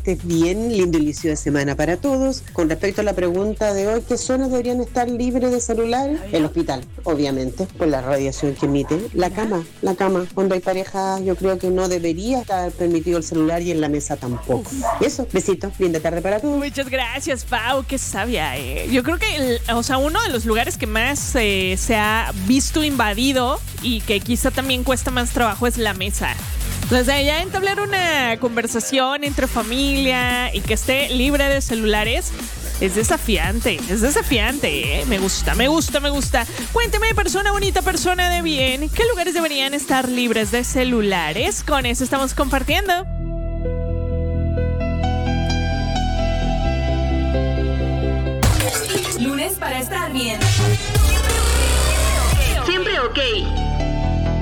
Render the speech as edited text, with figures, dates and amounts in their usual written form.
estés bien, lindo inicio de semana para todos. Con respecto a la pregunta de hoy, ¿qué zonas deberían estar libres de celulares? El hospital, obviamente, por la radiación que emite. La cama. Cuando hay pareja, yo creo que no debería estar permitido el celular y en la mesa tampoco. Eso, besitos, linda tarde para todos. Muchas gracias, Pau, qué sabia. Yo creo que, uno de los lugares que más se ha visto invadido y que quizá también cuesta más trabajo es la mesa. Entonces, ya entablar una conversación entre familia y que esté libre de celulares es desafiante, ¿eh? Me gusta. Cuénteme, persona bonita, persona de bien, ¿qué lugares deberían estar libres de celulares? Con eso estamos compartiendo. Lunes para estar bien. Siempre ok.